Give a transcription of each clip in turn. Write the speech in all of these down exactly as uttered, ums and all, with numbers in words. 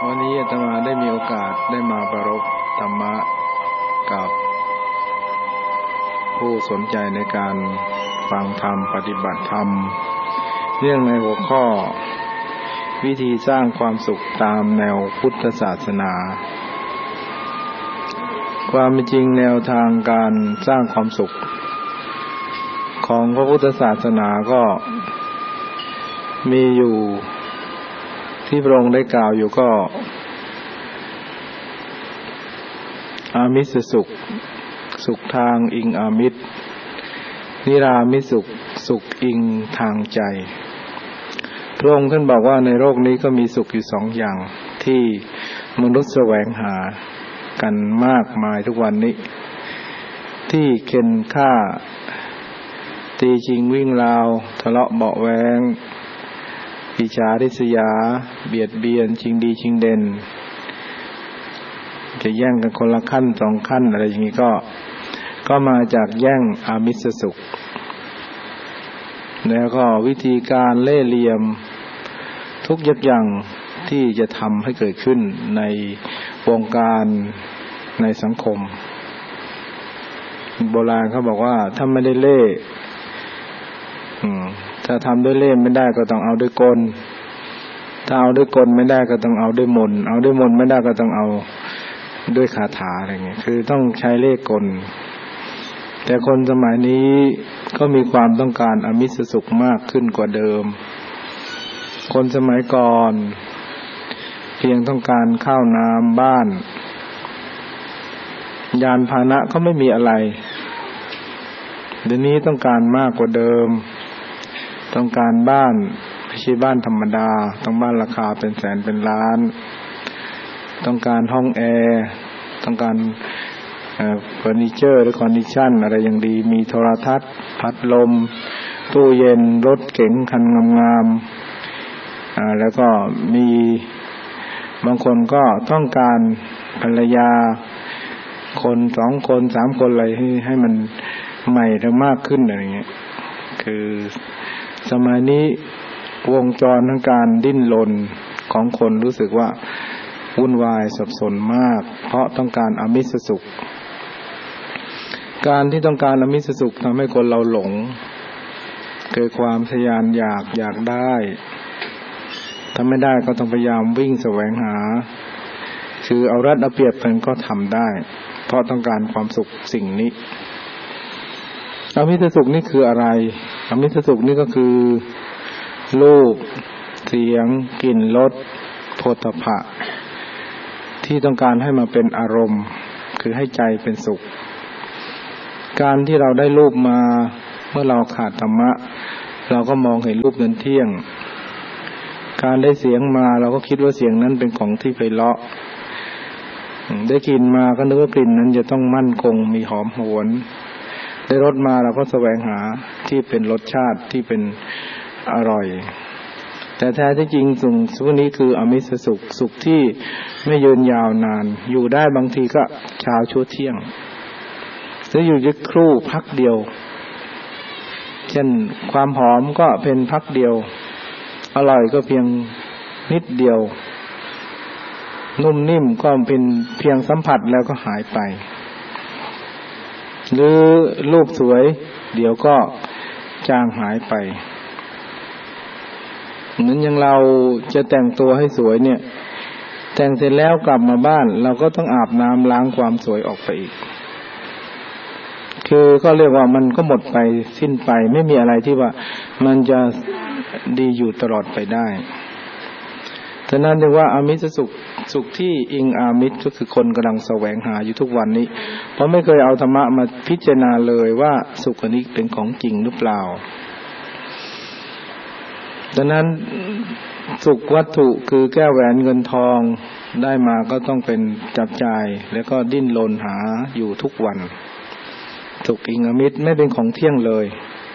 วันนี้อาตมาได้มีโอกาสได้มาประรบธรรมะกับผู้สนใจในการฟังธรรมปฏิบัติธรรมเรื่องในหัวข้อวิธีสร้างความสุขตามแนวพุทธศาสนาความเป็นจริงแนวทางการสร้างความสุขของพระพุทธศาสนาก็มีอยู่ที่พระองค์ได้กล่าวอยู่ก็อามิสสุขสุขทางอิงอามิสนิรามิสุขสุขอิงทางใจพระองค์ท่านบอกว่าในโลกนี้ก็มีสุขอยู่สองอย่างที่มนุษย์แสวงหากันมากมายทุกวันนี้ที่เข็นฆ่าตีชิงวิ่งราวทะเลาะเบาะแว้งอิจฉาริษยาเบียดเบียนชิงดีชิงเด่นจะแย่งกันคนละขั้นสองขั้นอะไรอย่างนี้ก็ก็มาจากแย่งอามิสสุขแล้วก็วิธีการเล่ห์เหลี่ยมทุกอย่างที่จะทำให้เกิดขึ้นในวงการในสังคมโบราณเขาบอกว่าถ้าไม่ได้เล่ห์ถ้าทำด้วยเล่ห์ไม่ได้ก็ต้องเอาด้วยกลถ้าเอาด้วยกลไม่ได้ก็ต้องเอาด้วยมนต์เอาด้วยมนต์ไม่ได้ก็ต้องเอาด้วยคาถาอะไรเงี้ยคือต้องใช้เล่ห์กลแต่คนสมัยนี้ก็มีความต้องการอามิสสุขมากขึ้นกว่าเดิมคนสมัยก่อนเพียงต้องการข้าวน้ำบ้านยานพาหนะก็ไม่มีอะไรเดี๋ยวนี้ต้องการมากกว่าเดิมต้องการบ้านไม่ใช่บ้านธรรมดาต้องบ้านราคาเป็นแสนเป็นล้านต้องการห้องแอร์ต้องการเอ่อเฟอร์นิเจอร์หรือคอนดิชั่นอะไรอย่างดีมีโทรทัศน์พัดลมตู้เย็นรถเก๋งคันงามๆอ่าแล้วก็มีบางคนก็ต้องการภรรยาคนสองคนสามคนอะไรให้ให้มันใหม่และมากขึ้นอะไรเงี้ยคือสมัยนี้วงจรทั้งการดิ้นรนของคนรู้สึกว่าวุ่นวายสับสนมากเพราะต้องการอามิสสุขการที่ต้องการอามิสสุขทำให้คนเราหลงเกิดความทะยานอยากอยากได้ถ้าไม่ได้ก็ต้องพยายามวิ่งแสวงหาคือเอารัดเอาเปรียบกันก็ทำได้เพราะต้องการความสุขสิ่งนี้อามิสสุขนี่คืออะไรอามิสสุขนี่ก็คือรูปเสียงกลิ่นรสโผฏฐัพพะที่ต้องการให้มาเป็นอารมณ์คือให้ใจเป็นสุขการที่เราได้รูปมาเมื่อเราขาดธรรมะเราก็มองเห็นรูปนั้นเที่ยงการได้เสียงมาเราก็คิดว่าเสียงนั้นเป็นของที่ไพเราะได้กลิ่นมาก็นึกว่ากลิ่นนั้นจะต้องมั่นคงมีหอมหวนได้รสมาเราก็แสวงหาที่เป็นรสชาติที่เป็นอร่อยแต่แท้ที่จริงสิ่งพวกนี้คืออามิสสุขสุขที่ไม่ยืนยาวนานอยู่ได้บางทีก็เช้าชั่วเที่ยงหรืออยู่ครู่พักเดียวเช่นความหอมก็เป็นพักเดียวอร่อยก็เพียงนิดเดียวนุ่มนิ่มก็เป็นเพียงสัมผัสแล้วก็หายไปหรือรูปสวยเดี๋ยวก็จางหายไปเหมือนอย่างเราจะแต่งตัวให้สวยเนี่ยแต่งเสร็จแล้วกลับมาบ้านเราก็ต้องอาบน้ำล้างความสวยออกไปอีกคือก็เรียกว่ามันก็หมดไปสิ้นไปไม่มีอะไรที่ว่ามันจะดีอยู่ตลอดไปได้ฉะนั้นเรียกว่าอามิสสุขสุขที่อิงอามิสก็คือคนกำลังแสวงหาอยู่ทุกวันนี้เพราะไม่เคยเอาธรรมะมาพิจารณาเลยว่าสุขอันนี้เป็นของจริงหรือเปล่าดังนั้นสุขวัตถุคือแก้วแหวนเงินทองได้มาก็ต้องเป็นจับจ่ายแล้วก็ดิ้นรนหาอยู่ทุกวันสุขอิงอามิสไม่เป็นของเที่ยงเลย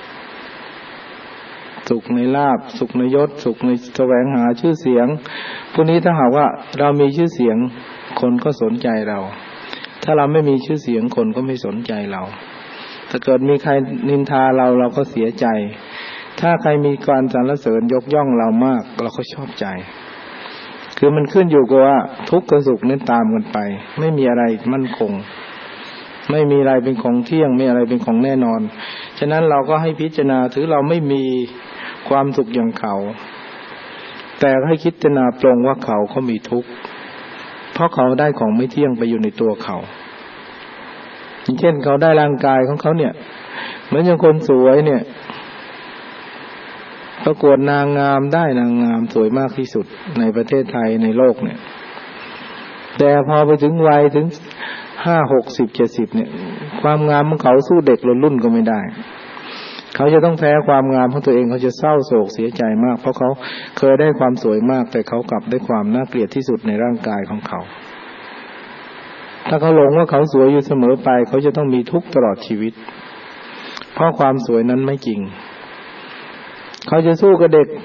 สุขในลาภสุขในยศสุขในแสวงหาชื่อเสียงพวกนี้ถ้าหากว่าเรามีชื่อเสียงคนก็สนใจเราถ้าเราไม่มีชื่อเสียงคนก็ไม่สนใจเราถ้าเกิดมีใครนินทาเราเราก็เสียใจถ้าใครมีการสรรเสริญยกย่องเรามากเราก็ชอบใจคือมันขึ้นอยู่กับว่าทุกข์กับสุขนั้นตามกันไปไม่มีอะไรมั่นคงไม่มีอะไรเป็นของเที่ยงไม่อะไรเป็นของแน่นอนฉะนั้นเราก็ให้พิจารณาถือเราไม่มีความสุขอย่างเขาแต่ให้คิดพิจารณาตรงว่าเขาเขามีทุกข์เพราะเขาได้ของไม่เที่ยงไปอยู่ในตัวเขาอย่างเช่นเขาได้ร่างกายของเขาเนี่ยเหมือนอย่างคนสวยเนี่ยประกวดนางงามได้นางงามสวยมากที่สุดในประเทศไทยในโลกเนี่ยแต่พอไปถึงวัยถึงห้าหกสิบเจ็ดสิบเนี่ยความงามของเขาสู้เด็กรุ่นก็ไม่ได้เขาจะต้องแพ้ความงามของตัวเองเขาจะเศร้าโศกเสียใจมากเพราะเขาเคยได้ความสวยมากแต่เขากลับได้ความน่าเกลียดที่สุดในร่างกายของเขาถ้าเขาหลงว่าเขาสวยอยู่เสมอไปเขาจะต้องมีทุกข์ตลอดชีวิตเพราะความสวยนั้นไม่จริงเขาจะสู้กับเด็ก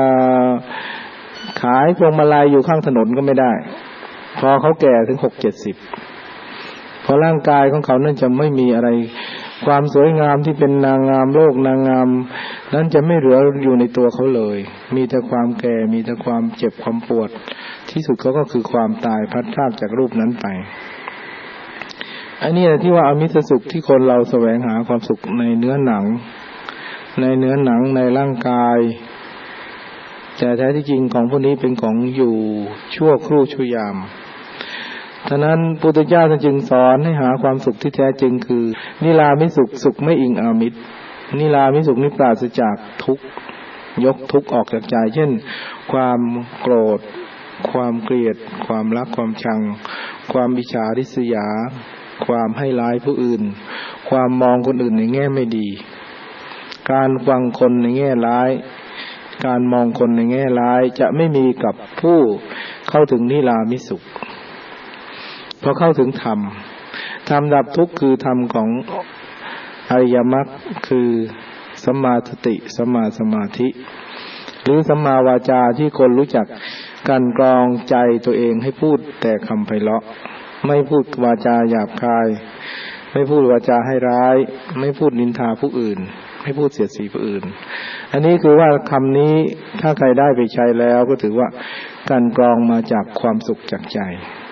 ขายพวงมาลัยอยู่ข้างถนนก็ไม่ได้พอเขาแก่ถึงหกเจ็ดสิบพอร่างกายของเขานั่นจะไม่มีอะไรความสวยงามที่เป็นนางงามโลกนางงามนั้นจะไม่เหลืออยู่ในตัวเขาเลยมีแต่ความแก่มีแต่ความเจ็บความปวดที่สุดเขาก็คือความตายพลัดพรากจากรูปนั้นไปอันนี้แหละที่ว่าอมิตรสุขที่คนเราแสวงหาความสุขในเนื้อหนังในเนื้อหนังในร่างกายแต่แท้ที่จริงของพวกนี้เป็นของอยู่ชั่วครู่ชั่วยามฉะนั้นพุทธเจ้าจึงสอนให้หาความสุขที่แท้จริงคือนิรามิสุขสุขไม่อิงอามิตรนิรามิสุขนี้ปราศจากทุกข์ยกทุกข์ออกจากใจเช่นความโกรธความเกลียดความรักความชังความอิจฉาริษยาความให้ร้ายผู้อื่นความมองคนอื่นในแง่ไม่ดีการฟังคนในแง่ร้ายการมองคนในแง่ร้ายจะไม่มีกับผู้เข้าถึงนิรามิสุขพอเข้าถึงธรรมธรรมดับทุกข์คือธรรมของอริยมรรคคือสัมมาสติสัมมาสมาธิหรือสัมมาวาจาที่คนรู้จักกันกรองใจตัวเองให้พูดแต่คำไพเราะไม่พูดวาจาหยาบคายไม่พูดวาจาให้ร้ายไม่พูดนินทาผู้อื่นไม่พูดเสียดสีผู้อื่นอันนี้คือว่าคำนี้ถ้าใครได้ไปใช้แล้วก็ถือว่าการกรองมาจากความสุขจากใจ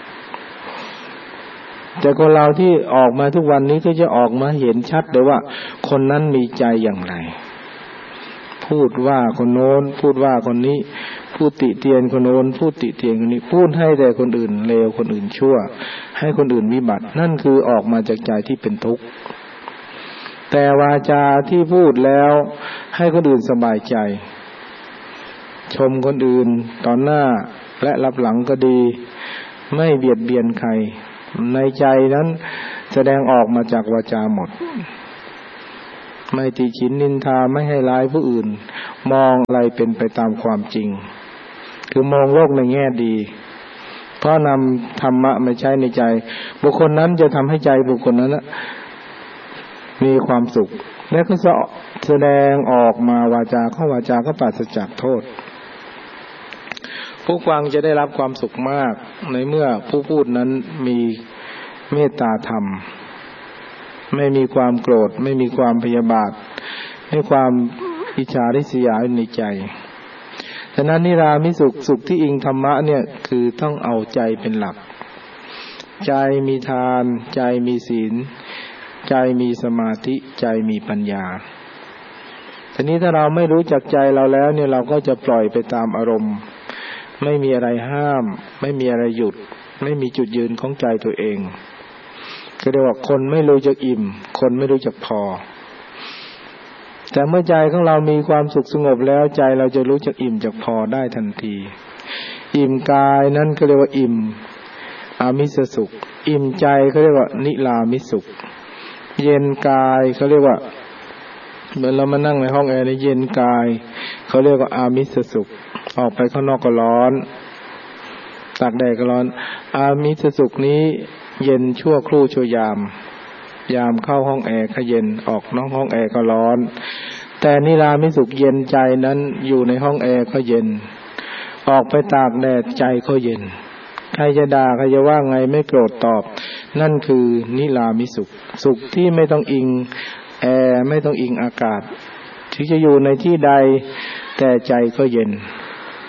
แต่คนเราที่ออกมาทุกวันนี้ก็จะออกมาเห็นชัดเลยว่าคนนั้นมีใจอย่างไรพูดว่าคนโน้นพูดว่าคนนี้พูดติเตียนคนโน้นพูดติเตียนคนนี้พูดให้แต่คนอื่นเลวคนอื่นชั่วให้คนอื่นวิบัตินั่นคือออกมาจากใจที่เป็นทุกข์แต่วาจาที่พูดแล้วให้คนอื่นสบายใจชมคนอื่นตอนหน้าและรับหลังก็ดีไม่เบียดเบียนใครในใจนั้นแสดงออกมาจากวาจาหมดไม่ติฉินนินทาไม่ให้ร้ายผู้อื่นมองอะไรเป็นไปตามความจริงคือมองโลกในแง่ดีเพราะนำธรรมะมาใช้ในใจบุคคลนั้นจะทำให้ใจบุคคลนั้นมีความสุขและก็จะแสดงออกมาวาจาเข้าวาจาก็ปราศจากโทษผู้ฟังจะได้รับความสุขมากในเมื่อผู้พูดนั้นมีเมตตาธรรมไม่มีความโกรธไม่มีความพยาบาทไม่มีความอิจฉาริษยาในใจฉะนั้นนิรามิสุขสุขที่อิงธรรมะเนี่ยคือต้องเอาใจเป็นหลักใจมีทานใจมีศีลใจมีสมาธิใจมีปัญญาทีนี้ถ้าเราไม่รู้จักใจเราแล้วเนี่ยเราก็จะปล่อยไปตามอารมณ์ไม่มีอะไรห้ามไม่มีอะไรหยุดไม่มีจุดยืนของใจตัวเองก็เรียกว่าคนไม่รู้จักอิ่มคนไม่รู้จักพอแต่เมื่อใจของเรามีความสุขสงบแล้วใจเราจะรู้จักอิ่มจักพอได้ทันทีอิ่มกายนั้นก็เรียกว่าอิ่มอามิสสุขอิ่มใจเขาเรียกว่านิรามิสุขเย็นกายเขาเรียกว่าเหมือนเรามานั่งในห้องแอร์ในเย็นกายเขาเรียกว่าอามิสสุขออกไปข้างนอกก็ร้อนตากแดดก็ร้อนอามิสสุขนี้เย็นชั่วครู่ชั่วยามยามเข้าห้องแอร์ก็เย็นออกนอกห้องแอร์ก็ร้อนแต่นิรามิสุขเย็นใจนั้นอยู่ในห้องแอร์ก็เย็นออกไปตากแดดใจก็เย็นใครจะด่าใครจะว่าไงไม่โกรธตอบนั่นคือนิรามิสุขสุขที่ไม่ต้องอิงแอร์ไม่ต้องอิงอากาศที่จะอยู่ในที่ใดแต่ใจก็เย็น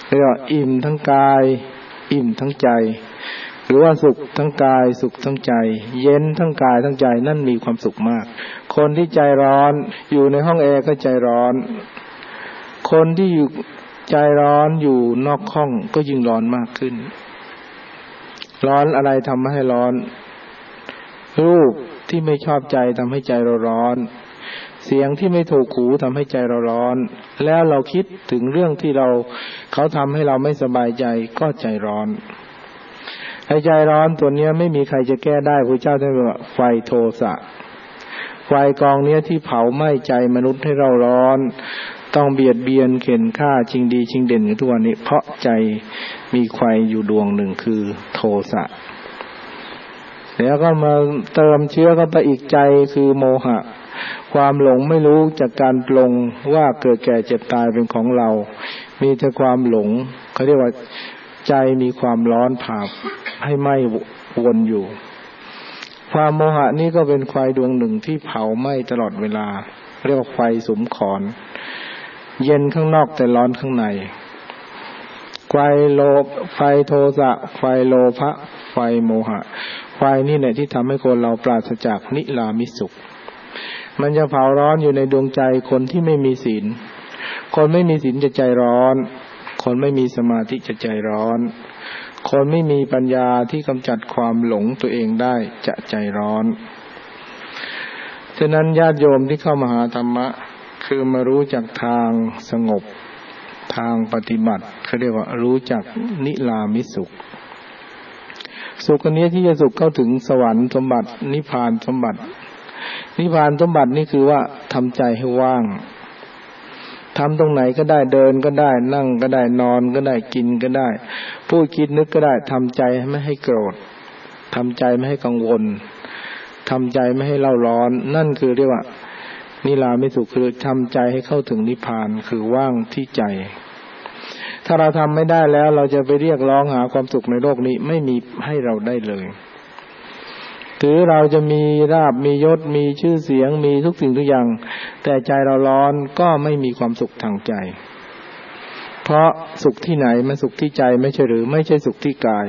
เรียกว่าอิ่มทั้งกายอิ่มทั้งใจหรือว่าสุขทั้งกายสุขทั้งใจเย็นทั้งกายทั้งใจนั่นมีความสุขมากคนที่ใจร้อนอยู่ในห้องแอร์ก็ใจร้อนคนที่อยู่ใจร้อนอยู่นอกห้องก็ยิ่งร้อนมากขึ้นร้อนอะไรทำให้ร้อนรูปที่ไม่ชอบใจทำให้ใจเราร้อนเสียงที่ไม่ถูกหูทำให้ใจเราร้อนแล้วเราคิดถึงเรื่องที่เราเขาทำให้เราไม่สบายใจก็ใจร้อนไอ้ใจร้อนตัวเนี้ยไม่มีใครจะแก้ได้พระเจ้าท่านบอกว่าไฟโทสะไฟกองเนี้ยที่เผาไหม้ใจมนุษย์ให้เราร้อนต้องเบียดเบียนเข็นฆ่าชิงดีชิงเด่นอยู่ทุกวันนี้เพราะใจมีไฟอยู่ดวงหนึ่งคือโทสะแล้วก็มาเติมเชื้อเข้าไปอีกใจคือโมหะความหลงไม่รู้จากการปลงว่าเกิดแก่เจ็บตายเป็นของเรามีแต่ความหลงเขาเรียกว่าใจมีความร้อนเผาให้ไหม้วนอยู่ความโมหะนี่ก็เป็นไฟดวงหนึ่งที่เผาไหม้ตลอดเวลาเรียกว่าไฟสุมขอนเย็นข้างนอกแต่ร้อนข้างในไฟโลภไฟโทสะไฟโลภะไฟโมหะไฟนี่แหละที่ทำให้คนเราปราศจากนิรามิสุขมันจะเผาร้อนอยู่ในดวงใจคนที่ไม่มีศีลคนไม่มีศีลจะใจร้อนคนไม่มีสมาธิจะใจร้อนคนไม่มีปัญญาที่กำจัดความหลงตัวเองได้จะใจร้อนฉะนั้นญาติโยมที่เข้ามาหาธรรมะคือมารู้จักทางสงบทางปฏิบัติเขาเรียกว่ารู้จักนิรามิสุขสุขอันนี้ที่จะสุขเข้าถึงสวรรค์สมบัตินิพพานสมบัตินิพพานสมบัตินี่คือว่าทำใจให้ว่างทำตรงไหนก็ได้เดินก็ได้นั่งก็ได้นอนก็ได้กินก็ได้พูดคิดนึกก็ได้ทำใจไม่ให้โกรธทำใจไม่ให้กังวลทำใจไม่ให้เล่าร้อนนั่นคือเรียกว่านิรามิสุขคือทำใจให้เข้าถึงนิพพานคือว่างที่ใจถ้าเราทำไม่ได้แล้วเราจะไปเรียกร้องหาความสุขในโลกนี้ไม่มีให้เราได้เลยถือเราจะมีราบมียศมีชื่อเสียงมีทุกสิ่งทุกอย่างแต่ใจเราร้อนก็ไม่มีความสุขทางใจเพราะสุขที่ไหนมันสุขที่ใจไม่ใช่หรือไม่ใช่สุขที่กาย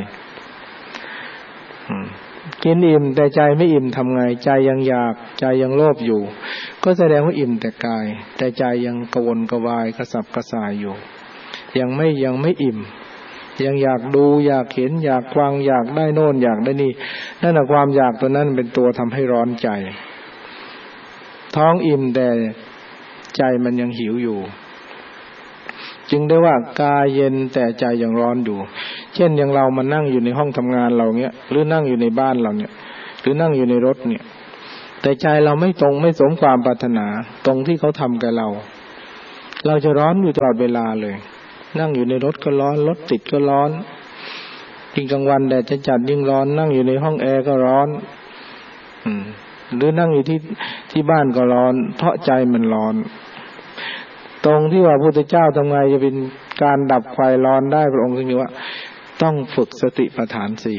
กินอิ่มแต่ใจไม่อิ่มทำไงใจยังอยากใจยังโลภอยู่ก็แสดงว่าอิ่มแต่กายแต่ใจยังกระวนกระวายกระสับกระส่ายอยู่ยังไม่ยังไม่อิ่มยังอยากดูอยากเห็นอยากฟังอยากได้โน่นอยากได้นี่นั่นแหละความอยากตัวนั้นเป็นตัวทำให้ร้อนใจท้องอิ่มแต่ใจมันยังหิวอยู่จึงได้ว่ากายเย็นแต่ใจยังร้อนอยู่เช่นอย่างเรามานั่งอยู่ในห้องทำงานเราเนี้ยหรือนั่งอยู่ในบ้านเราเนี่ยหรือนั่งอยู่ในรถเนี่ยแต่ใจเราไม่ตรงไม่สมความปรารถนาตรงที่เขาทำกับเราเราจะร้อนอยู่ตลอดเวลาเลยนั่งอยู่ในรถก็ร้อนรถติดก็ร้อนยิ่งกลางวันแดดจะจัดยิ่งร้อนนั่งอยู่ในห้องแอร์ก็ร้อนอืมหรือนั่งอยู่ที่ที่บ้านก็ร้อนเพราะใจมันร้อนตรงที่ว่าพระพุทธเจ้าทำไงจะเป็นการดับไฟร้อนได้พระองค์จึงบอกว่าต้องฝึกสติปัฏฐานสี่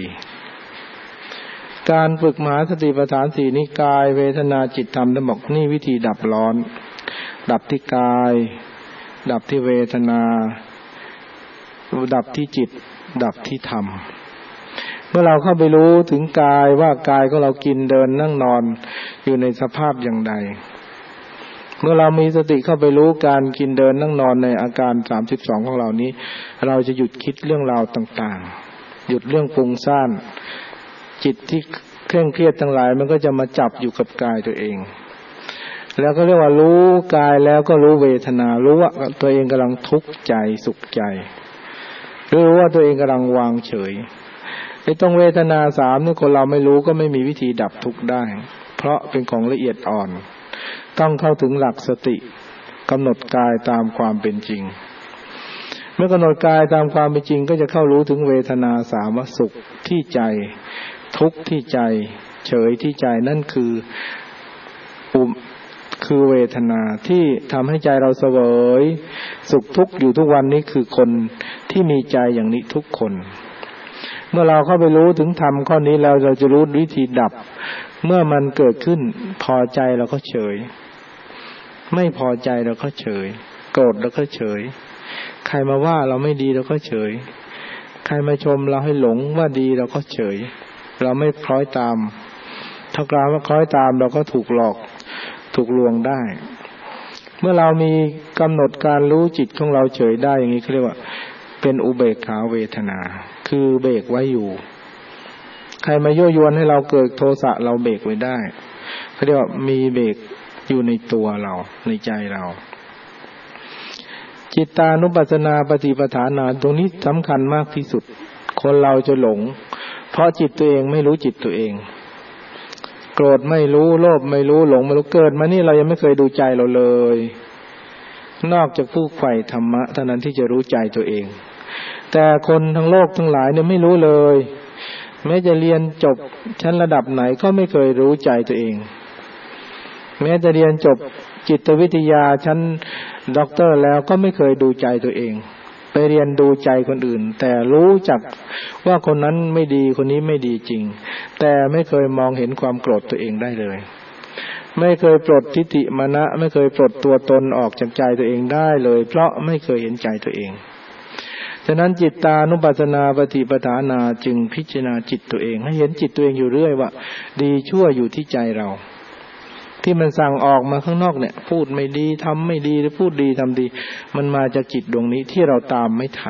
การฝึกมหาสติปัฏฐานสี่นี้กายเวทนาจิตธรรมท่านบอกนี่วิธีดับร้อนดับที่กายดับที่เวทนาดับที่จิตดับที่ธรรมเมื่อเราเข้าไปรู้ถึงกายว่ากายของเรากินเดินนั่งนอนอยู่ในสภาพอย่างใดเมื่อเรามีสติเข้าไปรู้การกินเดินนั่งนอนในอาการสามสิบสองของเรานี้เราจะหยุดคิดเรื่องราวต่างๆหยุดเรื่องฟุ้งซ่านจิตที่เคร่งเครียดทั้งหลายมันก็จะมาจับอยู่กับกายตัวเองแล้วก็เรียกว่ารู้กายแล้วก็รู้เวทนารู้ว่าตัวเองกำลังทุกข์ใจสุขใจรู้ว่าตัวเองกำลังวางเฉยไอ้ตรงเวทนาสามนี่คนเราไม่รู้ก็ไม่มีวิธีดับทุกข์ได้เพราะเป็นของละเอียดอ่อนต้องเข้าถึงหลักสติกำหนดกายตามความเป็นจริงเมื่อกำหนดกายตามความเป็นจริงก็จะเข้ารู้ถึงเวทนาสามว่าสุขที่ใจทุกข์ที่ใจเฉยที่ใจนั่นคืออุคือเวทนาที่ทำให้ใจเราเสวยสุขทุกข์อยู่ทุกวันนี้คือคนที่มีใจอย่างนี้ทุกคนเมื่อเราเข้าไปรู้ถึงธรรมข้อนี้แล้วเราจะรู้วิธีดับเมื่อมันเกิดขึ้นพอใจเราก็เฉยไม่พอใจเราก็เฉยโกรธเราก็เฉยใครมาว่าเราไม่ดีเราก็เฉยใครมาชมเราให้หลงว่าดีเราก็เฉยเราไม่คล้อยตามถ้ากล่าวว่าคล้อยตามเราก็ถูกหลอกถูกลวงได้เมื่อเรามีกำหนดการรู้จิตของเราเฉยได้อย่างนี้เขาเรียกว่าเป็นอุเบกขาเวทนาคือเบรกไว้อยู่ใครมายั่วยวนให้เราเกิดโทสะเราเบรกไว้ได้เขาเรียกว่ามีเบรกอยู่ในตัวเราในใจเราจิตตานุปัสสนาปฏิปทานาตรงนี้สำคัญมากที่สุดคนเราจะหลงเพราะจิตตัวเองไม่รู้จิตตัวเองโกรธไม่รู้โลภไม่รู้หลงไม่รู้เกิดมานี่เรายังไม่เคยดูใจเราเลยนอกจากผู้ใฝ่ธรรมะเท่านั้นที่จะรู้ใจตัวเองแต่คนทั้งโลกทั้งหลายเนี่ยไม่รู้เลยแม้จะเรียนจบชั้นระดับไหนก็ไม่เคยรู้ใจตัวเองแม้จะเรียนจบจิตวิทยาชั้นด็อกเตอร์แล้วก็ไม่เคยดูใจตัวเองไปเรียนดูใจคนอื่นแต่รู้จักว่าคนนั้นไม่ดีคนนี้ไม่ดีจริงแต่ไม่เคยมองเห็นความโกรธตัวเองได้เลยไม่เคยปลดทิฏฐิมานะไม่เคยปลดตัวตนออกจากใจตัวเองได้เลยเพราะไม่เคยเห็นใจตัวเองฉะนั้นจิตตานุปัสสนาปฏิปทานาจึงพิจารณาจิตตัวเองให้เห็นจิตตัวเองอยู่เรื่อยว่าดีชั่วอยู่ที่ใจเราที่มันสั่งออกมาข้างนอกเนี่ยพูดไม่ดีทำไม่ดีหรือพูดดีทำดีมันมาจากจิตดวงนี้ที่เราตามไม่ทัน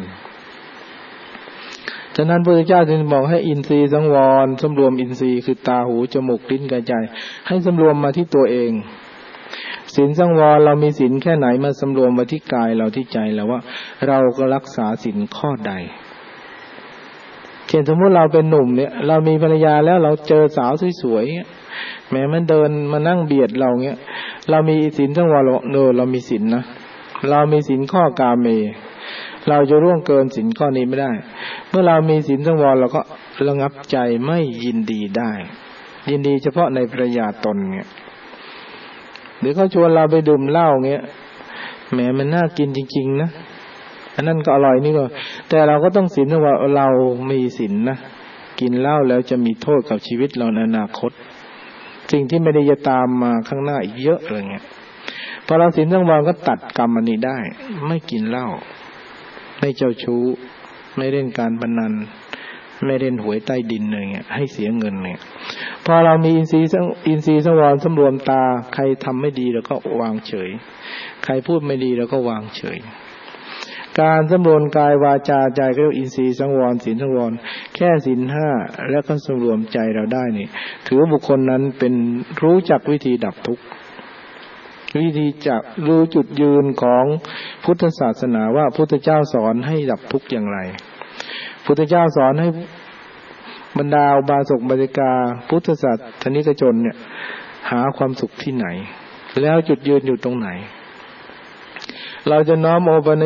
ฉะนั้นพระพุทธเจ้าจึงบอกให้อินทรีย์สังวรสำรวมอินทรีย์คือตาหูจมูกลิ้นกายใจให้สำรวมมาที่ตัวเองศีลสังวรเรามีศีลแค่ไหนมาสำรวมมาที่กายเราที่ใจแล้วว่าเราก็รักษาศีลข้อใดเช่นสมมติเราเป็นหนุ่มเนี่ยเรามีภรรยาแล้วเราเจอสาวสวยๆแม้มันเดินมานั่งเบียดเราเงี้ยเรามีศีลสังวรเนอเรามีศีลนะเรามีศีลข้อกาเมเราจะร่วงเกินศีลข้อนี้ไม่ได้เมื่อเรามีศีลสังวรเราก็ระงับใจไม่ยินดีได้ยินดีเฉพาะในภรรยาตนเงี้ยหรือเขาชวนเราไปดื่มเหล้าเงี้ยแหมมันน่ากินจริงๆนะอันนั้นก็อร่อยนี่ก็แต่เราก็ต้องศีลว่าเรามีศีลนะกินเหล้าแล้วจะมีโทษกับชีวิตเราในอนาคตสิ่งที่ไม่ได้จะตามมาข้างหน้าอีกเยอะอะไรเงี้ยพอเราศีลสังวรก็ตัดกรรมอันนี้ได้ไม่กินเหล้าไม่เจ้าชู้ไม่เล่นการพนันไม่เล่นหวยใต้ดินอะไรเงี้ยให้เสียเงินเนี่ยพอเรามีอินทรีย์อินทรีย์สังวรสำรวมตาใครทำไม่ดีเราก็วางเฉยใครพูดไม่ดีเราก็วางเฉยการสำรวมกายวาจาใจก็เรียกอินทรีย์สังวรศีลสังวรแค่ศีลห้าแล้วก็สำรวมใจเราได้นี่ถือว่าบุคคลนั้นเป็นรู้จักวิธีดับทุกข์วิธีจะรู้จุดยืนของพุทธศาสนาว่าพุทธเจ้าสอนให้ดับทุกข์อย่างไรพุทธเจ้าสอนให้บรรดาอุบาสกบาสิกาพุทธศาสนิกชนเนี่ยหาความสุขที่ไหนแล้วจุดยืนอยู่ตรงไหนเราจะน้อมโอป